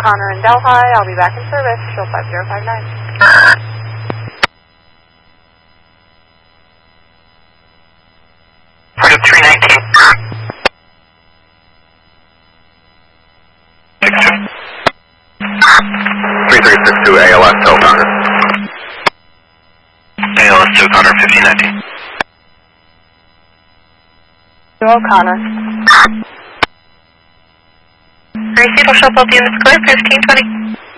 O'Connor in Delhi. I'll be back in service. Show 5059. Route 319. 3362 ALS to O'Connor. ALS to O'Connor 1519. To O'Connor. Receive, will show both units clear, 1520.